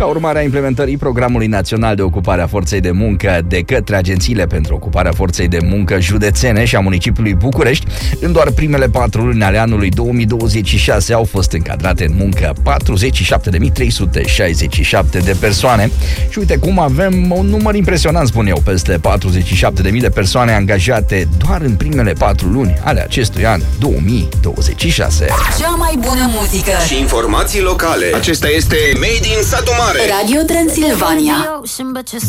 Ca urmare a implementării Programului Național de Ocupare a Forței de Muncă de către agențiile pentru ocuparea forței de muncă județene și a municipiului București, în doar primele 4 luni ale anului 2026 au fost încadrate în muncă 47.367 de persoane. Și uite cum avem un număr impresionant, spun eu, peste 47.000 de persoane angajate doar în primele 4 luni ale acestui an 2026. Cea mai bună muzică și informații locale. Acesta este Made in Satu Mare. Radio Transilvania.